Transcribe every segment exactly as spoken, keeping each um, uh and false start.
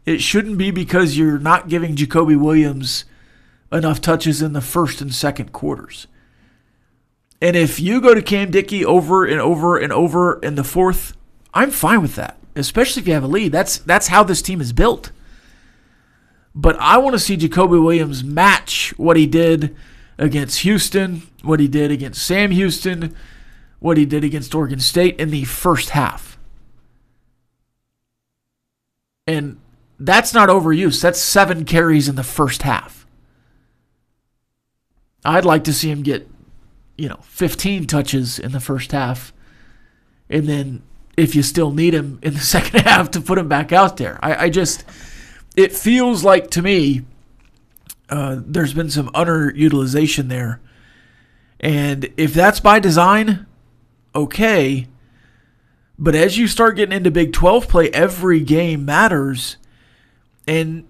it shouldn't be because you're not giving Jacoby Williams enough touches in the first and second quarters. And if you go to Cam Dickey over and over and over in the fourth, I'm fine with that, especially if you have a lead. That's that's how this team is built. But I want to see Jacoby Williams match what he did against Houston, what he did against Sam Houston, what he did against Oregon State in the first half. And that's not overuse. That's seven carries in the first half. I'd like to see him get, you know, fifteen touches in the first half. And then if you still need him in the second half to put him back out there. I, I just, it feels like to me uh, there's been some underutilization there. And if that's by design, okay. But as you start getting into Big twelve play, every game matters. And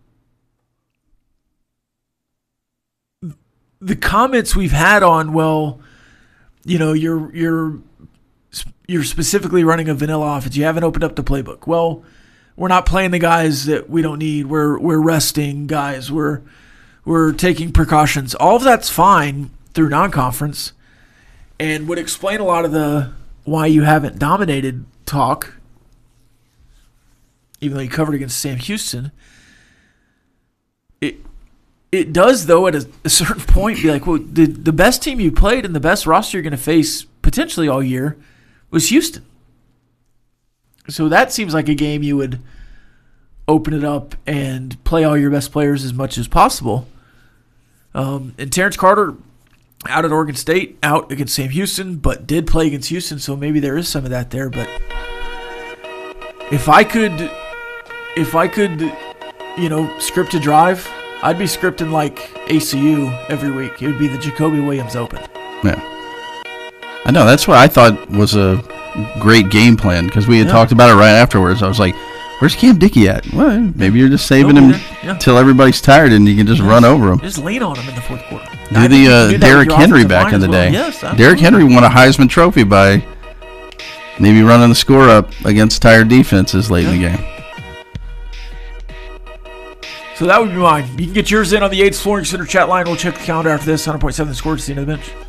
the comments we've had on, well, you know, you're you're you're specifically running a vanilla offense. You haven't opened up the playbook. Well, we're not playing the guys that we don't need. We're we're resting guys. We're we're taking precautions. All of that's fine through non-conference, and would explain a lot of the why you haven't dominated talk, even though you covered against Sam Houston. It it does, though, at a, a certain point, be like, well, the, the best team you played and the best roster you're going to face potentially all year was Houston. So that seems like a game you would open it up and play all your best players as much as possible. Um, and Terrence Carter, out at Oregon State, out against Sam Houston, but did play against Houston, so maybe there is some of that there. But if I could, if I could, you know, script a drive, I'd be scripting like A C U every week. It would be the Jacoby Williams Open. Yeah, I know. That's what I thought was a great game plan, because we had yeah. talked about it right afterwards. I was like, "Where's Cam Dickey at?" Well, maybe you're just saving him yeah. till everybody's tired and you can just yeah. run over him. Just lean on him in the fourth quarter. Do the uh, do Derrick Henry back in the well. day. Yes, Derrick Henry won a Heisman Trophy by maybe running the score up against tired defenses late yeah. in the game. So that would be mine. You can get yours in on the Yates Flooring Center chat line. We'll check the calendar after this. one hundred point seven The Score to see you on the bench.